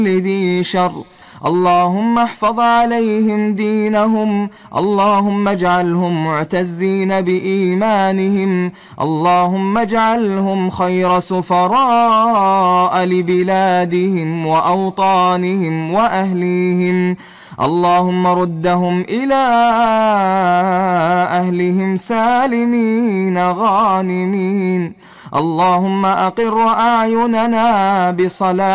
ذي شر. اللهم احفظ عليهم دينهم، اللهم اجعلهم معتزين بإيمانهم، اللهم اجعلهم خير سفراء لبلادهم وأوطانهم وأهليهم، اللهم ردهم إلى أهلهم سالمين غانمين. اللهم أقر أعيننا بصلاة